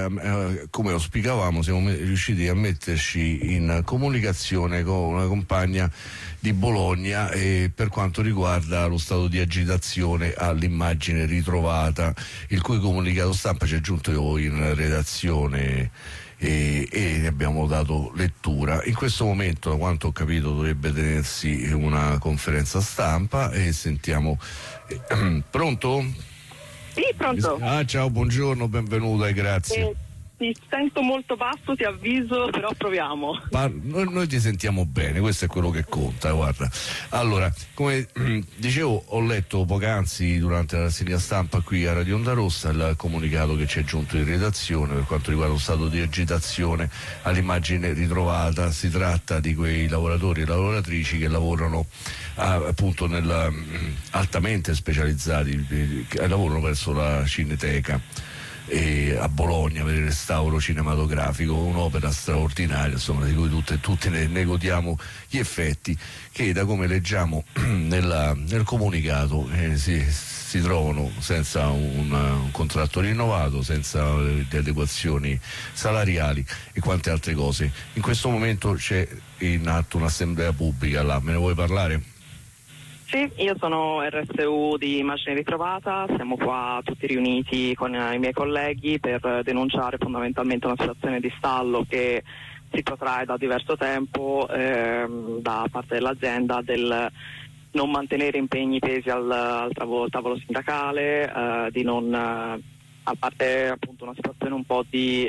come auspicavamo, siamo riusciti a metterci in comunicazione con una compagna di Bologna per quanto riguarda lo stato di agitazione all'immagine ritrovata, il cui comunicato stampa ci è giunto in redazione e ne abbiamo dato lettura. In questo momento, da quanto ho capito, dovrebbe tenersi una conferenza stampa e sentiamo. Pronto? Sì, pronto. Ciao, buongiorno, benvenuta e grazie. Ti sento molto basso, ti avviso, però proviamo. Noi ti sentiamo bene, questo è quello che conta, guarda. Allora, come dicevo, ho letto poc'anzi durante la rassegna stampa qui a Radio Onda Rossa il comunicato che ci è giunto in redazione per quanto riguarda lo stato di agitazione all'immagine ritrovata. Si tratta di quei lavoratori e lavoratrici che lavorano appunto altamente specializzati, che lavorano presso la Cineteca a Bologna per il restauro cinematografico, un'opera straordinaria, insomma, di cui tutti ne godiamo gli effetti, che da come leggiamo nel comunicato si trovano senza un contratto rinnovato, senza le adeguazioni salariali e quante altre cose. In questo momento c'è in atto un'assemblea pubblica là, me ne vuoi parlare? Sì, io sono RSU di Immagine Ritrovata, siamo qua tutti riuniti con i miei colleghi per denunciare fondamentalmente una situazione di stallo che si protrae da diverso tempo da parte dell'azienda del non mantenere impegni pesi al tavolo sindacale, di non, a parte appunto una situazione un po' di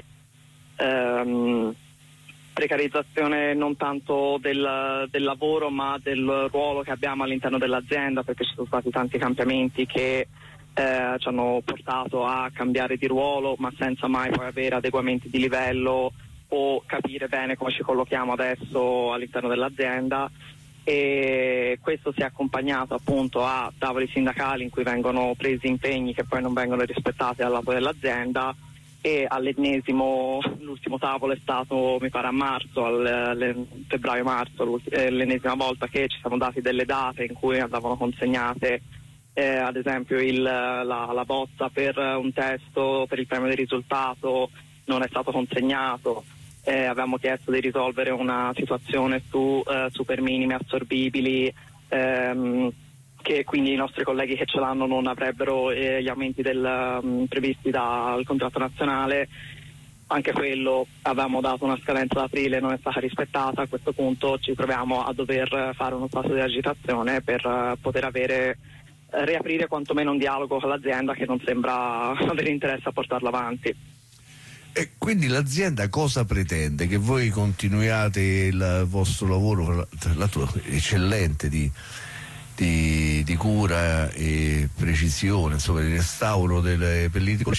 precarizzazione non tanto del lavoro ma del ruolo che abbiamo all'interno dell'azienda, perché ci sono stati tanti cambiamenti che ci hanno portato a cambiare di ruolo ma senza mai poi avere adeguamenti di livello o capire bene come ci collochiamo adesso all'interno dell'azienda, e questo si è accompagnato appunto a tavoli sindacali in cui vengono presi impegni che poi non vengono rispettati dal lato dell'azienda, e l'ultimo tavolo è stato mi pare a marzo, febbraio-marzo, l'ennesima volta che ci siamo dati delle date in cui andavano consegnate ad esempio la bozza per un testo per il premio di risultato non è stato consegnato. Avevamo chiesto di risolvere una situazione su super minimi assorbibili, che quindi i nostri colleghi che ce l'hanno non avrebbero gli aumenti previsti dal contratto nazionale. Anche quello avevamo dato una scadenza ad aprile, non è stata rispettata. A questo punto ci troviamo a dover fare uno stato di agitazione per poter riaprire quantomeno un dialogo con l'azienda che non sembra avere interesse a portarlo avanti. E quindi l'azienda cosa pretende? Che voi continuiate il vostro lavoro, l'altro eccellente di cura e precisione, insomma, di restauro delle pellicole